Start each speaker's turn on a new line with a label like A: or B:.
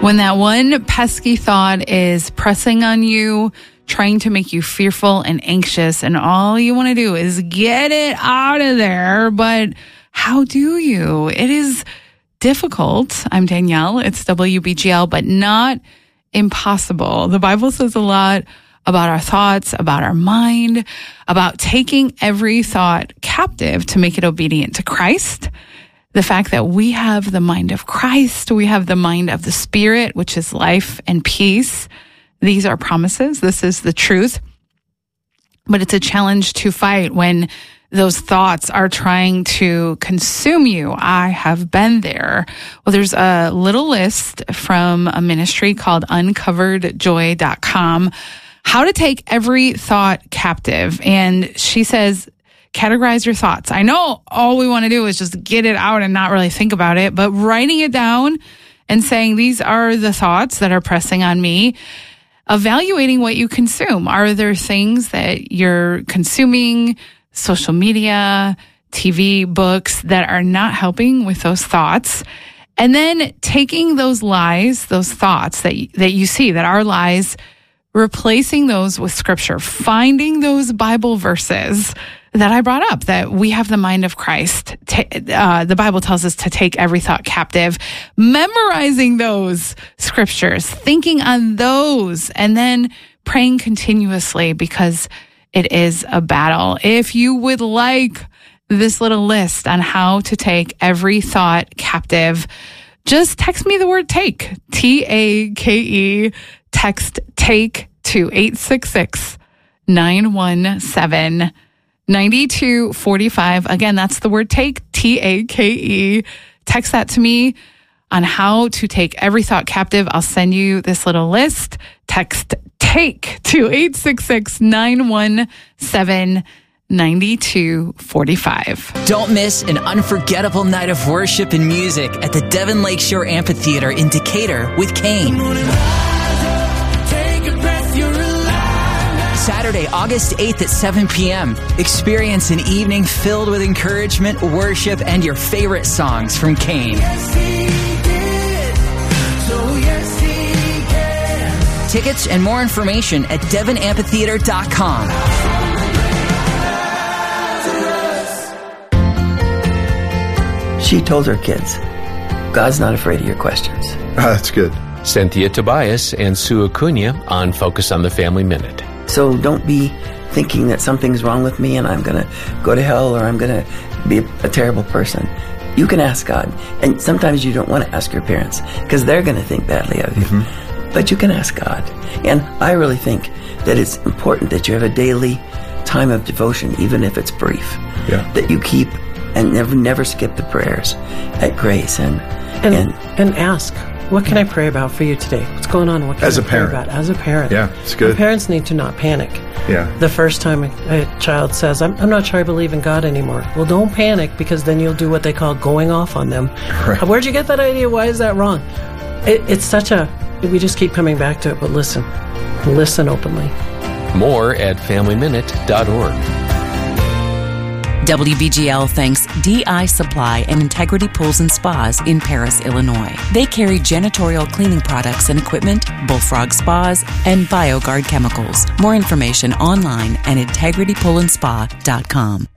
A: When that one pesky thought is pressing on you, trying to make you fearful and anxious, and all you want to do is get it out of there, but how do you? It is difficult. I'm Danielle. It's WBGL, but not impossible. The Bible says a lot about our thoughts, about our mind, about taking every thought captive to make it obedient to Christ. The fact that we have the mind of Christ, we have the mind of the Spirit, which is life and peace. These are promises. This is the truth. But it's a challenge to fight when those thoughts are trying to consume you. I have been there. Well, there's a little list from a ministry called uncoveredjoy.com, how to take every thought captive. And she says, categorize your thoughts. I know all we want to do is just get it out and not really think about it, but writing it down and saying, these are the thoughts that are pressing on me. Evaluating what you consume. Are there things that you're consuming, social media, TV, books, that are not helping with those thoughts? And then taking those lies, those thoughts that you see that are lies, replacing those with scripture, finding those Bible verses that I brought up, that we have the mind of Christ. The Bible tells us to take every thought captive, memorizing those scriptures, thinking on those, and then praying continuously, because it is a battle. If you would like this little list on how to take every thought captive, just text me the word take, TAKE, text take to 866-917-9245. Again, that's the word take, TAKE. Text that to me on how to take every thought captive. I'll send you this little list. Text take to 866-917-9245.
B: Don't miss an unforgettable night of worship and music at the Devon Lakeshore Amphitheater in Decatur with Kane. Saturday, August 8th at 7 p.m. Experience an evening filled with encouragement, worship, and your favorite songs from Kane.
C: Yes, he did. So yes, he can.
B: Tickets and more information at devonamphitheater.com.
D: She told her kids, God's not afraid of your questions.
E: That's good.
F: Cynthia Tobias and Sue Acuna on Focus on the Family Minute.
D: So don't be thinking that something's wrong with me and I'm going to go to hell or I'm going to be a terrible person. You can ask God. And sometimes you don't want to ask your parents because they're going to think badly of you. Mm-hmm. But you can ask God. And I really think that it's important that you have a daily time of devotion, even if it's brief.
E: Yeah.
D: That you keep and never skip the prayers at Grace. And
G: ask. What can I pray about for you today? What's going on? What can I pray about? As a parent.
E: Yeah, it's good.
G: And parents need to not panic.
E: Yeah.
G: The first time a child says, I'm not sure I believe in God anymore. Well, don't panic, because then you'll do what they call going off on them.
E: Right.
G: Where'd you get that idea? Why is that wrong? It's such we just keep coming back to it, but listen openly.
F: More at FamilyMinute.org.
H: WBGL thanks DI Supply and Integrity Pools and Spas in Paris, Illinois. They carry janitorial cleaning products and equipment, Bullfrog Spas, and BioGuard chemicals. More information online at integritypoolandspa.com.